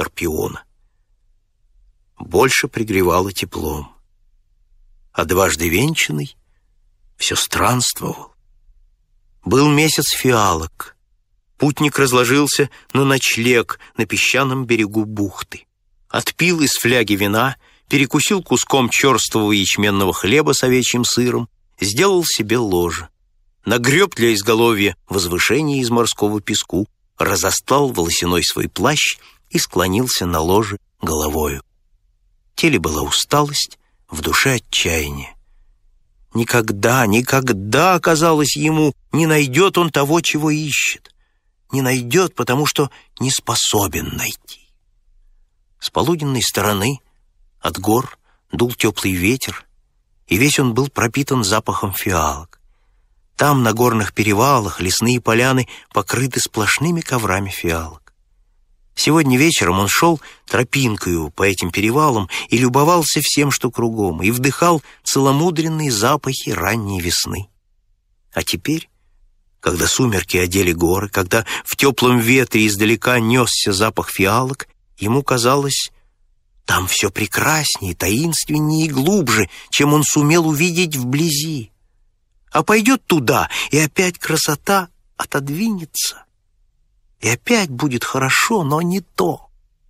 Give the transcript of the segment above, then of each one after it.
скорпиона. Больше пригревало теплом. А дважды венчанный все странствовал. Был месяц фиалок. Путник разложился на ночлег на песчаном берегу бухты. Отпил из фляги вина, перекусил куском черствого ячменного хлеба с овечьим сыром, сделал себе ложе. Нагреб для изголовья возвышение из морского песку, разостлал волосяной свой плащ и склонился на ложе головою. В теле была усталость, в душе отчаяние. Никогда, никогда, казалось ему, не найдет он того, чего ищет. Не найдет, потому что не способен найти. С полуденной стороны от гор дул теплый ветер, и весь он был пропитан запахом фиалок. Там, на горных перевалах, лесные поляны покрыты сплошными коврами фиалок. Сегодня вечером он шел тропинкою по этим перевалам и любовался всем, что кругом, и вдыхал целомудренные запахи ранней весны. А теперь, когда сумерки одели горы, когда в теплом ветре издалека несся запах фиалок, ему казалось, там все прекраснее, таинственнее и глубже, чем он сумел увидеть вблизи. А пойдет туда, и опять красота отодвинется. И опять будет хорошо, но не то.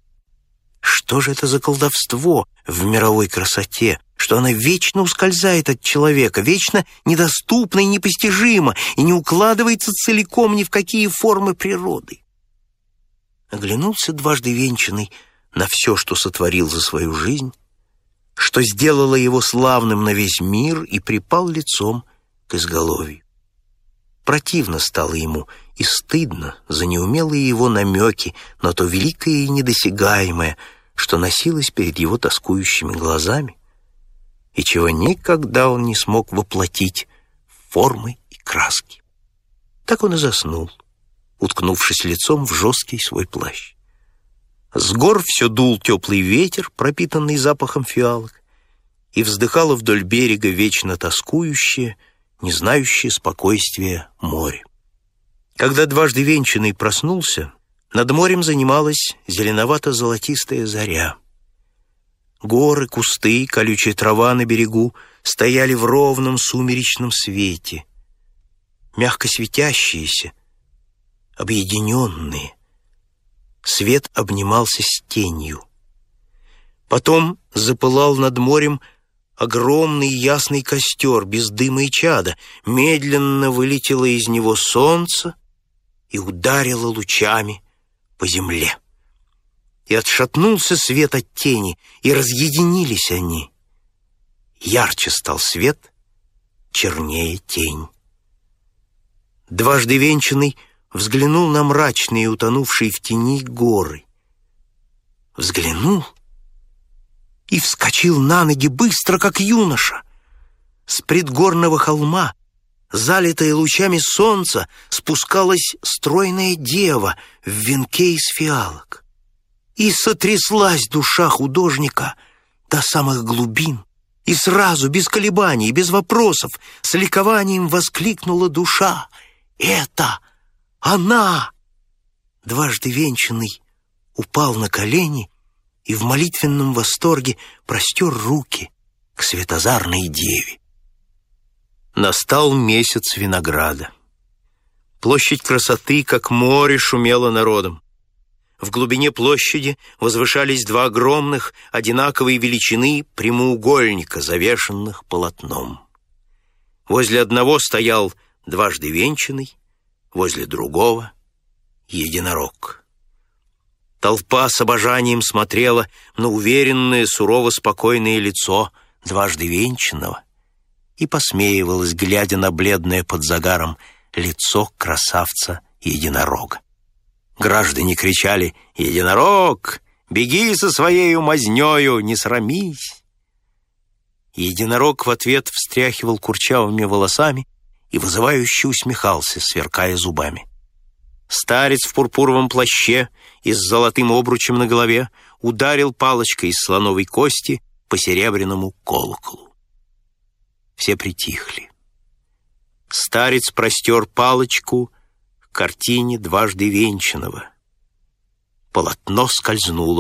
Что же это за колдовство в мировой красоте, что она вечно ускользает от человека, вечно недоступна и непостижима, и не укладывается целиком ни в какие формы природы? Оглянулся дважды венчанный на все, что сотворил за свою жизнь, что сделало его славным на весь мир, и припал лицом к изголовью. Противно стало ему и стыдно за неумелые его намеки на то великое и недосягаемое, что носилось перед его тоскующими глазами, и чего никогда он не смог воплотить в формы и краски. Так он и заснул, уткнувшись лицом в жесткий свой плащ. С гор все дул теплый ветер, пропитанный запахом фиалок, и вздыхало вдоль берега вечно тоскующее, не знающее спокойствия море. Когда дважды венчанный проснулся, над морем занималась зеленовато-золотистая заря. Горы, кусты, колючая трава на берегу стояли в ровном сумеречном свете, мягко светящиеся, объединенные. Свет обнимался с тенью. Потом запылал над морем огромный ясный костер без дыма и чада. Медленно вылетело из него солнце и ударило лучами по земле. И отшатнулся свет от тени, и разъединились они. Ярче стал свет, чернее тень. Дважды венчанный взглянул на мрачные, утонувшие в тени горы. Взглянул и вскочил на ноги быстро, как юноша. С предгорного холма, залитая лучами солнца, спускалась стройная дева в венке из фиалок. И сотряслась душа художника до самых глубин, и сразу, без колебаний, без вопросов, с ликованием воскликнула душа: «Это она!» Дважды венчанный упал на колени и в молитвенном восторге простер руки к светозарной деве. Настал месяц винограда. Площадь красоты, как море, шумела народом. В глубине площади возвышались два огромных, одинаковой величины прямоугольника, завешенных полотном. Возле одного стоял дважды венчанный, возле другого — единорог. Толпа с обожанием смотрела на уверенное, сурово-спокойное лицо дважды венчанного и посмеивалась, глядя на бледное под загаром лицо красавца-единорога. Граждане кричали: «Единорог, беги со своею мазнёю, не срамись!» Единорог в ответ встряхивал курчавыми волосами и вызывающе усмехался, сверкая зубами. Старец в пурпуровом плаще и с золотым обручем на голове ударил палочкой из слоновой кости по серебряному колоколу. Все притихли. Старец простер палочку к картине дважды венчанного. Полотно скользнуло